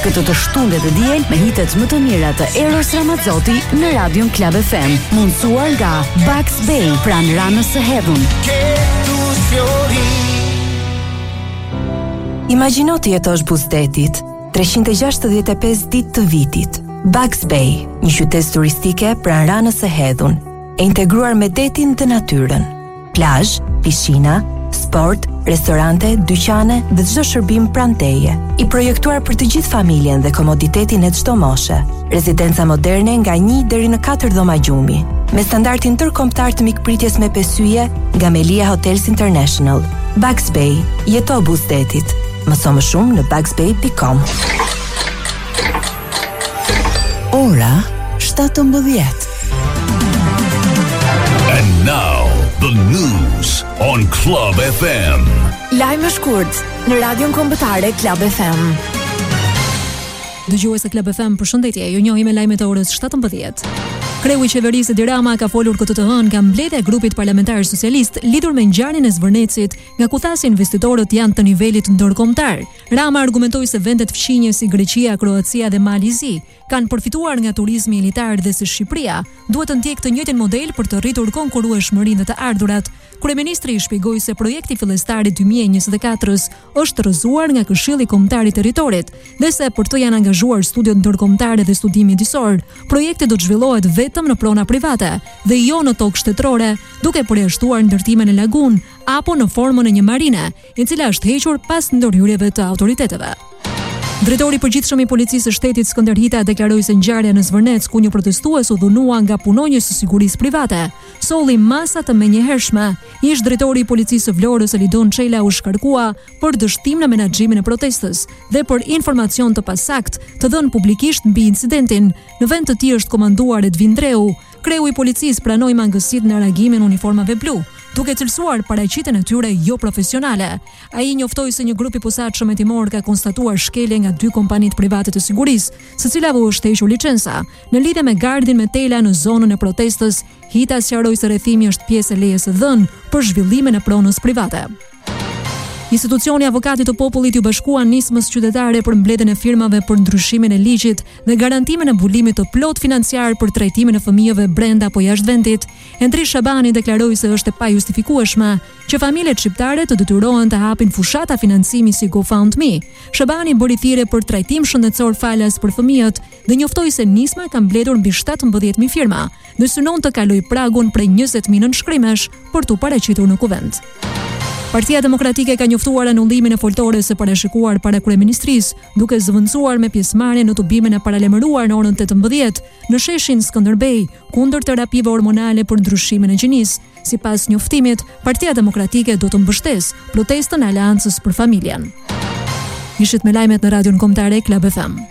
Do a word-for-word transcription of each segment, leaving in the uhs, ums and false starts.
Këtë të shtunde të diel me hitet më të mira të Eros Ramazzotti në Radion Club F M, mundsuar nga Bugs Bay, pranë Ranës së Hedhun. Imagjino të jetosh buzdetit, treqind e gjashtëdhjetë e pesë ditë të vitit. Bugs Bay, një qytet turistike pranë Ranës së Hedhun, e integruar me detin dhe natyrën. Plazh, piscina, sport, restorante, dyqane dhe çdo shërbim pranë teje. I projektuar për të gjithë familjen dhe komoditetin e çdo moshe. Rezidenca moderne nga një deri në katër dhoma gjumi, me standardin ndërkombëtar të mikpritjes me pesë nga Melia Hotels International. Bugs Bay, jeto buzdetit. Mëso më shumë në bugs bay dot com. Ora shtatëmbëdhjetë. And now the news on Club F M. Lajme shkurt në Radion Kombëtare Club F M. Dëgjues e Club F M, përshëndetje. Ju njohim me lajmet e orës shtatëmbëdhjetë. Kreu i qeverisë Edi Rama ka folur këtë të hënë nga mbledhja e grupit parlamentar socialist lidhur me ngjarjen e Zvërnecit, nga ku tha se investitorët janë të nivelit ndërkombëtar. Rama argumentoi se vendet fqinje si Greqia, Kroacia dhe Malizi kanë përfituar nga turizmi elitar dhe se Shqipëria duhet të ndjekë të njëjtin model për të rritur konkurrueshmërinë dhe të ardhurat. Kryeministri i shpjegoi se projekti fillestari dy mijë e njëzet e katër-s është rrëzuar nga Këshilli Kombëtar i Territorit dhe se për të janë angazhuar studiot ndërkombëtare dhe studim mjedisor. Projekti do të zhvillohet vetëm në prona private dhe jo në tokë shtetërore, duke përjashtuar ndërtimin e lagun apo në formën e një marine, e cila është hequr pas ndërhyrjeve të autoriteteve. Drejtori i përgjithshëm i Policisë së Shtetit Skënder Hita deklaroi se ngjarja në Zvërnec, ku një protestues u dhunua nga punonjës së sigurisë private, solli masa të menjëhershme. Ish drejtori i Policisë së Vlorës Elidon Çela u shkarkua për dështim në menaxhimin e protestës dhe për informacion të pasakt të dhënë publikisht mbi incidentin. Në vend të tij është komanduar Edvin Dreu. Kreu i policisë pranoi mangësitë në reagimin uniformave blu, duke cilësuar paraqitjen e tyre jo profesionale. Ai njoftoi se një grup i posaçëm hetimor ka konstatuar shkelje nga dy kompanitë private të sigurisë, së cilave u është hequr licenca. Në lidhje me gardhin me tela në zonën e protestës, Hita sqaroi se rrethimi është pjesë e lejes së dhënë për zhvillimin e pronës private. Institucioni Avokatit të Popullit ju bashkua nismës qytetare për mbledhjen e firmave për ndryshimin e ligjit dhe garantimin e mbulimit të plot financiar për trajtimin e fëmijëve brenda apo jashtë vendit. Endri Shabani deklaroi se është e pajustifikueshme që familjet shqiptare të detyrohen të hapin fushata financimi si GoFundMe. Shabani bëri thirrje për trajtim shëndetësor falas për fëmijët dhe njoftoi se nisma ka mbledhur mbi shtatëmbëdhjetë mijë firma dhe synon të kaloj pragun prej njëzet mijë nënshkrimesh për t'u paraqitur në kuvent. Partia Demokratike ka njoftuar anullimin e foltores së parashikuar para kryeministrisë, duke zëvendësuar me pjesëmarrje në tubimin e paralajmëruar në orën tetëmbëdhjetë në sheshin Skënderbej kundër terapive hormonale për ndryshimin e gjinisë. Sipas njoftimit, Partia Demokratike do të mbështesë protestën e Aleancës për Familjen. Ishit me lajmet në Radion Kombëtare Club F M.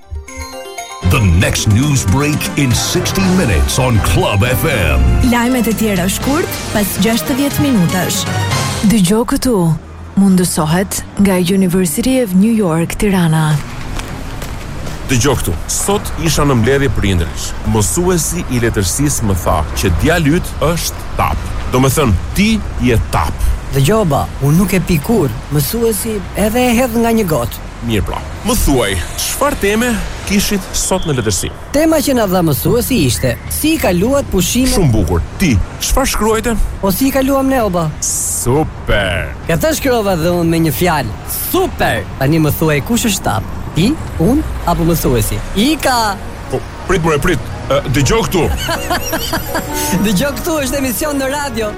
The next news break in sixty minutes on Club F M. Lajmet e tjera shkurt pas gjashtëdhjetë minutash. Dëgjoj këtu, mundësohet nga University of New York, Tirana. Dëgjoj këtu, sot isha në mbledhje prindërish. Mësuesi i letërsisë më tha që djali yt është tap. Do me thënë, ti je tap. Dëgjoj ba, unë nuk e pi kur, mësuesi edhe e hedh nga një gotë. Mirë pra, më thuaj, çfarë teme kishit sot në letërsi? Tema që na dha mësuesi ishte si i kaluat pushimet. Shumë bukur. Ti, çfarë shkruajte? Po si i kaluam ne oba? Super. Këtë shkrova dhe unë me një fjalë. Super. Tani më thuaj kush është tap? Ti, unë apo mësuesi? Ika. Po, prit more, prit. Uh, Dëgjoj këtu. Dëgjoj këtu është emision në radio.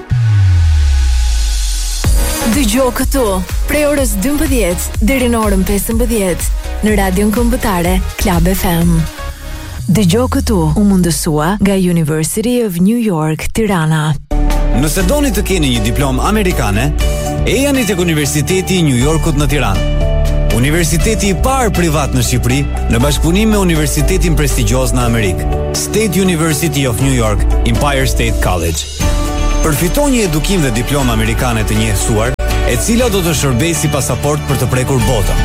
Dëgjoj këtu, prej orës dymbëdhjetë deri në orën pesëmbëdhjetë në Radion Kombëtare Club F M. Dëgjoj këtu, u mundësua nga University of New York, Tirana. Nëse doni të keni një diplomë amerikane, ejani tek Universiteti i New Yorkut në Tiranë. Universiteti i parë privat në Shqipëri, në bashkëpunim me universitetin prestigjioz në Amerikë, State University of New York, Empire State College. Përfiton një edukim dhe diplomë amerikane të njësuar, e cila do të shërbejë si pasaport për të prekur botën.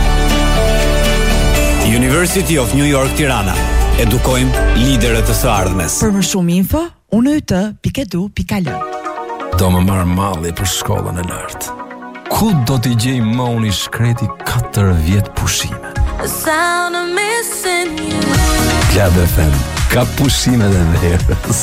University of New York, Tirana. Edukojmë liderët të së ardhmes. Për më shumë info, unë të pikedu pikal. Do më marr malli për shkollën e lartë. Ku do t'i gjej më unë i shkreti katër vjet pushime? The sound of missing you. Club F M, ka pushimet e verës.